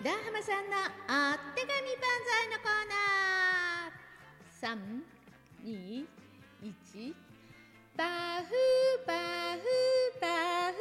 ダーハマさんのお手紙万歳のコーナー。3、2、1、パフパフパフ。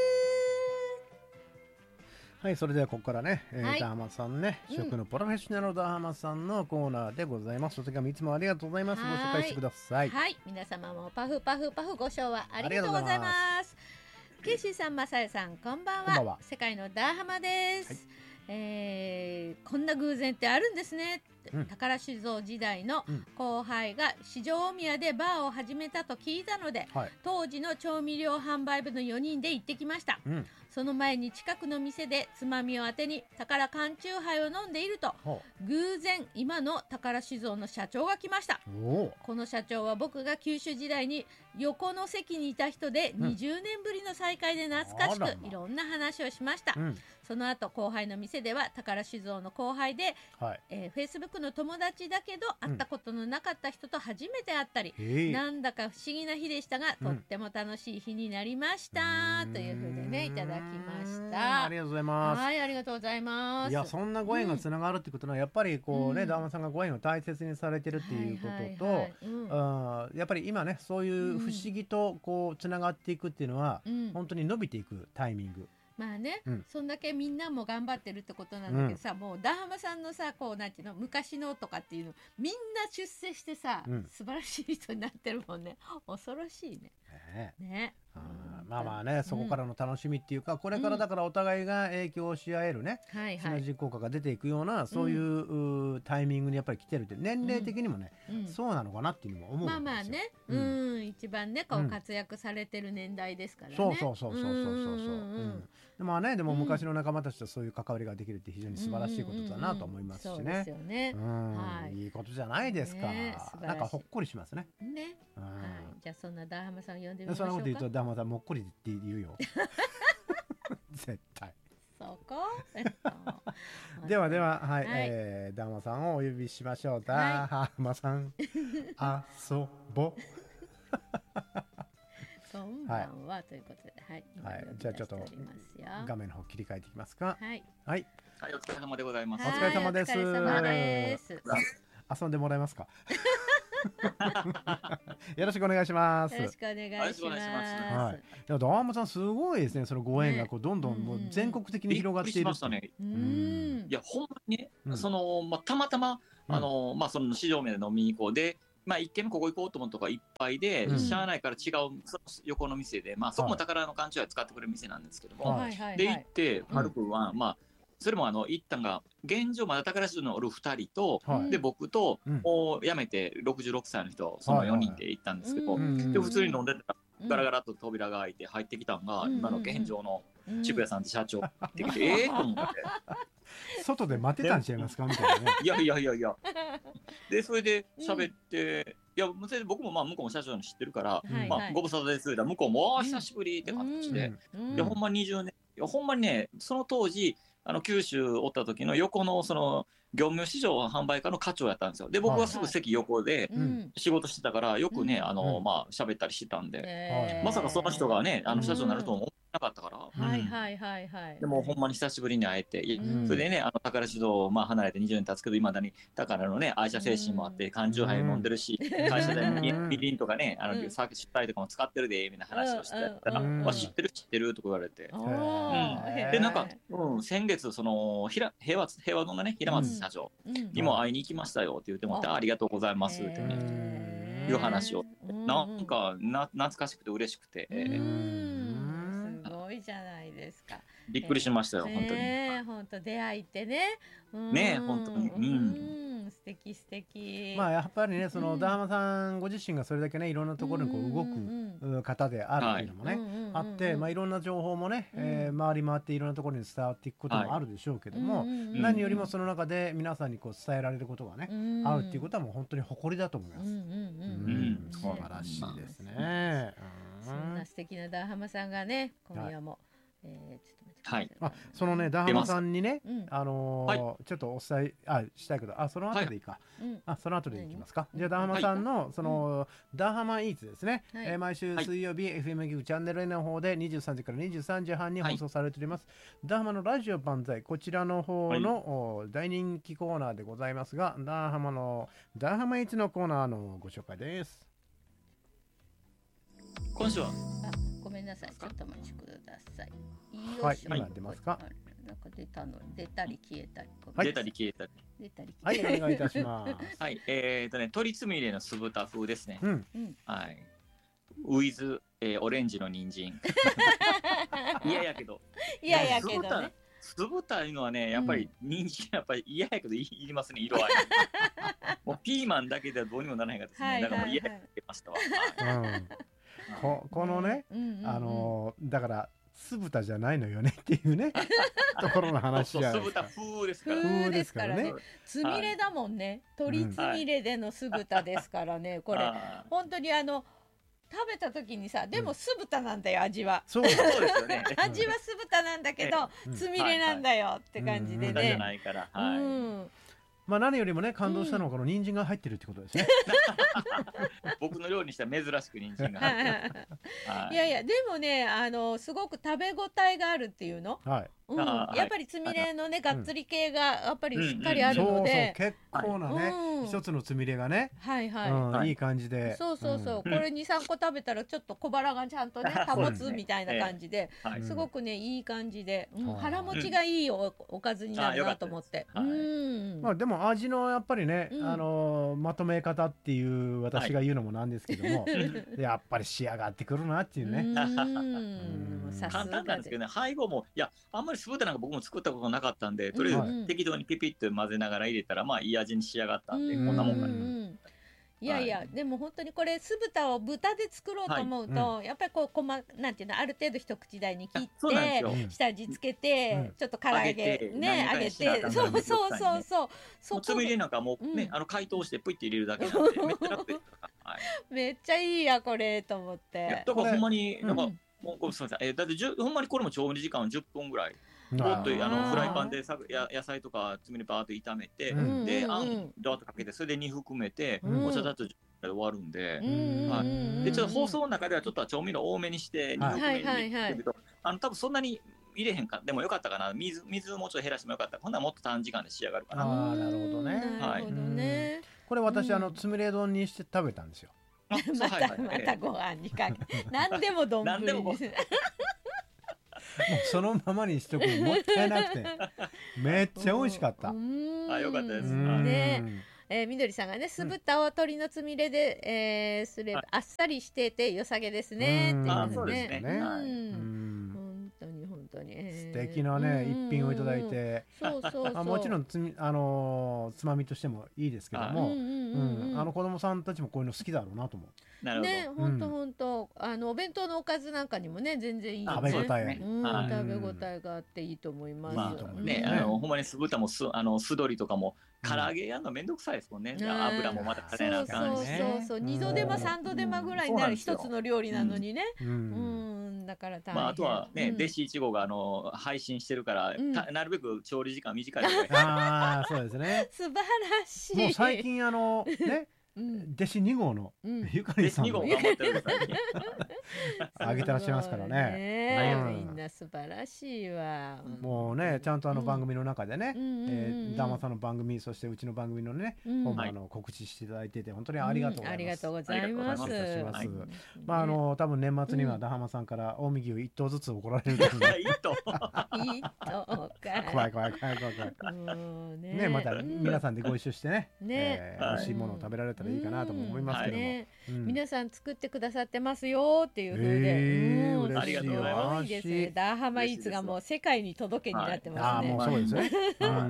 はい、それではここからね、 はいダーハマさんね、食のプロフェッショナルダーハマさんのコーナーでございます。お手紙いつもありがとうございます。ご紹介してください。 はい、皆様もパフパフパフご賞はありがとうございます。ケイシーさん、マサヤさん、こんばんは。 こんばんは。 世界のダーハマです。こんな偶然ってあるんですね。宝酒造時代の後輩が四条大宮でバーを始めたと聞いたので、当時の調味料販売部の4人で行ってきました。その前に近くの店でつまみを当てに宝缶チューハイを飲んでいると、偶然今の宝酒造の社長が来ました。この社長は僕が九州時代に横の席にいた人で、20年ぶりの再会で懐かしくいろんな話をしました。その後後輩の店では宝酒造の後輩で、Facebookの友達だけど会ったことのなかった人と初めて会ったり、なんだか不思議な日でしたが、とっても楽しい日になりました、というふうでね、いただきました。 ありがとうございます。 はい、ありがとうございます。 いや、そんなご縁がつながるってことは、やっぱりこうね、ダーハマさんがご縁を大切にされてるっていうことと、やっぱり今ね、そういう不思議とこうつながっていくっていうのは、本当に伸びていくタイミング。 まあね、そんだけみんなも頑張ってるってことなんだけどさ、もうダーハマさんのさ、こうなんていうの、昔のとかっていうのみんな出世してさ、素晴らしい人になってるもんね。恐ろしいね。ね。 まあまあね、そこからの楽しみっていうか、これからだからお互いが影響し合えるね、シナジー効果が出ていくような、そういうタイミングにやっぱり来てるって、年齢的にもね、そうなのかなっていうのも思うんですよ。 まあまあね、一番ね、こう活躍されてる年代ですからね。 そう。まあね、でも昔の仲間たちとそういう関わりができるって非常に素晴らしいことだなと思いますしね。 そうですよね。 いいことじゃないですか。なんかほっこりしますね。 ね。じゃあそんなダーハマさん呼んでみましょうか。 そんなこと言うとダーハマさんもっこりって言うよ。絶対。 そこ。 では、はい、ダーハマさんをお呼びしましょう。ダーハマさん、遊ぼ。 こんばんは、ということで、 じゃあちょっと画面の方切り替えていきますか。はい、 お疲れ様でございます。 お疲れ様です。遊んでもらえますか。よろしくお願いします。 よろしくお願いします。 はい。ダーハマさんすごいですね。そのご縁がこうどんどんもう全国的に広がっている。 びっくりしましたね。いやほんまにね、そのたまたまその市場名で飲みに行こうで。一軒目ここ行こうと思うとこがいっぱいで、しゃあないから違う横の店で、そこも宝の缶チューハイ使ってくれる店なんですけども、で行ってハル君はそれも行ったんが現状まだ宝酒造におる2人と、で僕ともう辞めて66歳の人、その4人で行ったんですけど、で普通に飲んでたらガラガラと扉が開いて入ってきたんが、今の現状の渋谷さんって社長ってきて、と思って。 外で待ってたんちゃいますかみたいなね。 いや。でそれで喋って、いや僕も向こうも社長に知ってるから、ご無沙汰です。向こうも久しぶりって感じで、いやほんま20年、いやほんまにね、その当時九州おった時の横のその業務市場販売課の課長やったんですよ。で僕はすぐ席横で仕事してたから、よくね喋ったりしてたんで、まさかその人がね社長になると思ってなかったから、でもほんまに久しぶりに会えて、それでね宝酒造離れて20年経つけど、いまだに宝のね愛社精神もあって缶チューハイ飲んでるし、会社でみりんとかねサーキュットとかも使ってるでみたいな話をしてたら、知ってるとか言われて、でなんか先月その平和堂のね平松社長にも会いに行きましたよって言ってもらって、ありがとうございますってねいう話を、なんか懐かしくて嬉しくて、 すごいじゃないですか。 びっくりしましたよ、本当に。 本当出会いってね。 本当に。 素敵。 やっぱりね、そのダーハマさんご自身がそれだけねいろんなところにこう動く方であるっていうのもねあって、いろんな情報もね回り回っていろんなところに伝わっていくこともあるでしょうけども、何よりもその中で皆さんにこう伝えられることがねあるっていうことはもう本当に誇りだと思います。素晴らしいですね。 そんな素敵なダーハマさんがね、今夜もちょっと待ってはい。 そのね、ダーハマさんにね、ちょっとお伝えしたいこと、その後でいいか。その後でいきますか。じゃあ、ダーハマさんの、その、ダーハマイーツですね。毎週水曜日、FM ギグチャンネル N の方で23時から23時半に放送されております。ダーハマのラジオ万歳、こちらの方の大人気コーナーでございますが、ダーハマの、ダーハマイーツのコーナーのご紹介です。 今週はごめんなさい、ちょっとお待ちください。 はい、今出ますか。 なんか出たり消えたり。 出たり消えたり。 はい、お願いいたします。 はい、鶏つみれの酢豚風ですね。はい。ウィズ、オレンジの人参。嫌やけど。 嫌やけどね。 酢豚いうのはね、やっぱり人参やっぱり嫌やけどいりますね、色合い。もうピーマンだけではどうにもならないからですね。だからもう嫌やけましたわ。 このね、だから酢豚じゃないのよねっていうねところの話じゃないですか。 酢豚風ですから。 風ですからね。つみれだもんね。鶏つみれでの酢豚ですからね。これ本当に食べた時にさ、でも酢豚なんだよ、味は。 そうですよね。 味は酢豚なんだけど、つみれなんだよって感じでね。 じゃないから。 何よりもね、感動したのはこの人参が入ってるってことですね。 僕の料理にしては珍しく人参が入ってる。 いやいや、でもね、すごく食べ応えがあるっていうの。やっぱりつみれのね、がっつり系がやっぱりしっかりあるので、 結構なね、一つのつみれがね、いい感じで、 そうこれ2、3個食べたらちょっと小腹がちゃんとね保つみたいな感じで、すごくねいい感じで、腹持ちがいいおかずになるなと思って。 でも味のやっぱりね、まとめ方っていう私が言うのもなんですけども、やっぱり仕上がってくるなっていうね。 簡単なんですけどね、配合もいやあんまり酢豚なんか僕も作ったことなかったんで、とりあえず適当にピピッと混ぜながら入れたらまあいい味に仕上がったんで、こんなもんかな。 いやいや、でも本当にこれ酢豚を豚で作ろうと思うと、やっぱりこうなんていうの、ある程度一口大に切って下味つけて、ちょっと唐揚げね揚げて、そうつみれなんかもうね、解凍してプイって入れるだけなんでめっちゃ楽です。 めっちゃいいやこれと思って。 だからほんまになんかもうすみません、だってほんまにこれも調理時間10分ぐらい。フライパンで野菜とかつみれバーっと炒めて、であんドワッとかけて、それで煮含めてお茶だと終わるんで、でちょっと放送の中ではちょっと調味料多めにして煮含めに入れると、多分そんなに入れへんかでもよかったかな、水もうちょっと減らしてもよかった、ほんならもっと短時間で仕上がるかな。 なるほどね。これ私つみれ丼にして食べたんですよ。 またご飯にかけ何でも丼にする。 もうそのままにしとくのもったいなくてめっちゃ美味しかった。 よかったですね。みどりさんがね、酢豚を鶏のつみれですればあっさりしてて良さげですねっていうね。本当に素敵なね一品をいただいて、もちろんつまみとしてもいいですけども、子供さんたちもこういうの好きだろうなと思う。 ね、本当お弁当のおかずなんかにもね全然いいよね。食べ応えがあっていいと思います。 ほんまに酢豚も酢鶏とかも唐揚げやるのめんどくさいですもんね。油もまたかけなあかんし。 2度手間3度手間ぐらいになる一つの料理なのにね。だから大変。 あとはね、弟子1号が配信してるからなるべく調理時間短い。 そうですね。 素晴らしい。 もう最近ね。弟子2号のゆかりさんもあげてらっしゃいますからね。 みんな素晴らしいわ。 もうねちゃんと番組の中でね、ダーマさんの番組、そしてうちの番組のね告知していただいてて本当にありがとうございます。 ありがとうございます。 多分年末にはダーマさんから近江牛1頭ずつ怒られるですね。怖い。ね、また皆さんでご一緒してね、美味しいものを食べられたらいいかなと思いますけども、 皆さん作ってくださってますよっていう風で、 ありがとうございます。 ですね。ダーハマイーツがもう世界に届けになってますね。 もうそうですね。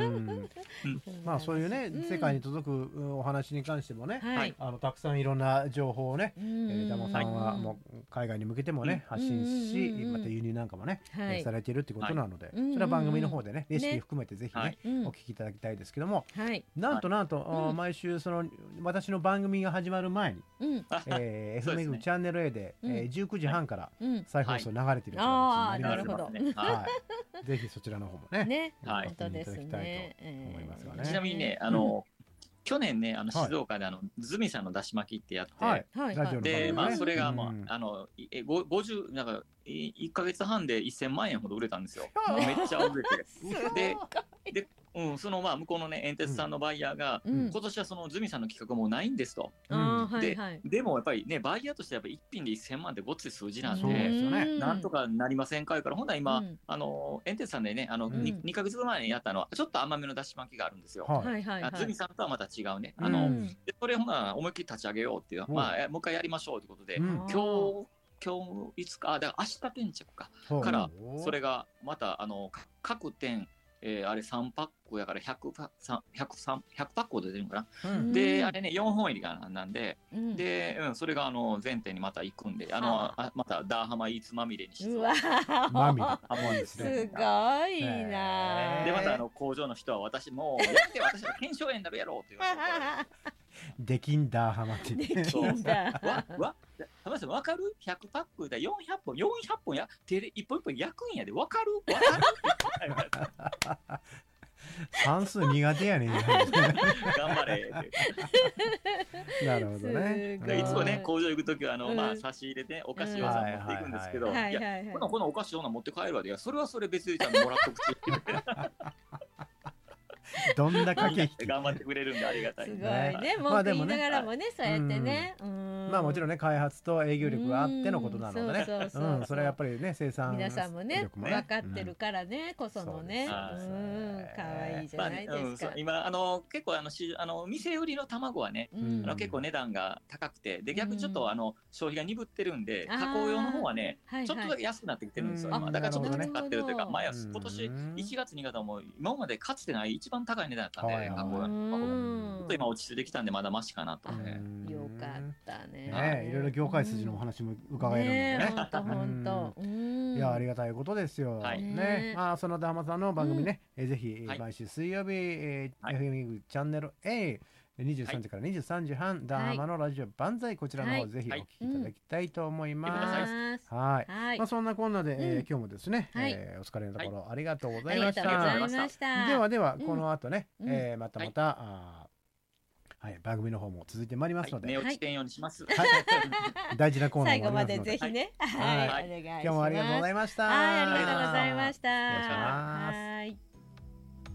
そういうね世界に届くお話に関してもね、たくさんいろんな情報をね、ダマさんはもう海外に向けてもね発信し、また輸入なんかもねされているってことなので、それは番組の方でねレシピ含めてぜひねお聞きいただきたいですけども、なんと毎週その私の番組が始まる前に、FM チャンネル A で19時半から再放送流れている形になりますので、ぜひそちらの方もね、 本当ですね。 いただきたいと思いますがね。 ちなみにね、去年ね、静岡でズミさんのだし巻きってやって、で、まあ、それが、まあ、50、なんか、1ヶ月半で1000万円ほど売れたんですよ。めっちゃ売れて。で、その、まあ、向こうのね、煙鉄さんのバイヤーが、今年はそのズミさんの企画もうないんですと。でも、やっぱりね、バイヤーとしてやっぱり1品で1000万ってごっつい数字なんで、なんとかなりませんかから、ほんなら今、煙鉄さんでね、2ヶ月前にやったのは、ちょっと甘めのだし巻きがあるんですよ。ズミさんとはまた違うね。それほな思いっきり立ち上げようっていう、まあ、もう一回やりましょうということで、今日いつか、だから明日転着から、それがまた各店、あれ3パックやから100パックで出るのかな、であれね4本入りがなんで、それが全店にまた行くんで、またダーハマイーツまみれにして、 まみれすごいな。 でまた工場の人は私もうやって私は検証園になるやろうって言われてできんだハマってできんだ浜田さん分かる ?100 パックで400本や手で一本一本焼くんやで分かる算数苦手やねん頑張れってなるほどね。 いつもね工場行くときはまあ差し入れでお菓子をさ持っていくんですけど、いやこのお菓子を持って帰るわで、いやそれはそれ別にちゃんともらっとくってどんな駆け引き頑張ってくれるんでありがたい。 すごいね。文句言いながらもね、そうやってね。 まあもちろんね、開発と営業力があってのことなのでね、それはやっぱりね、生産皆さんもね分かってるからねこそのね、可愛いじゃないですか。 今結構店売りの卵はね、結構値段が高くて、で逆にちょっと消費が鈍ってるんで、加工用の方はねちょっとだけ安くなってきてるんですよ。だからちょっと使ってるというか、今年1月2月はもう今までかつてない一番高い値段だったんで、加工用のちょっと今落ち着いてきたんでまだマシかなとね。 よかったね。 いろいろ業界筋のお話も伺えるんでね。 本当。 いやありがたいことですよ。ね、まあそのダーマさんの番組ね、ぜひ毎週水曜日 FM チャンネル A23 時から23時半ダーマのラジオ万歳、こちらの方ぜひお聞きいただきたいと思います。はい。まあそんなこんなで今日もですね、お疲れのところありがとうございました。ではこの後ね、また番組の方も続いてまいりますので、 寝落ち点ようにします。 大事なコーナー最後までぜひね、お願いします。 今日もありがとうございました。 ありがとうございました。 お願いします。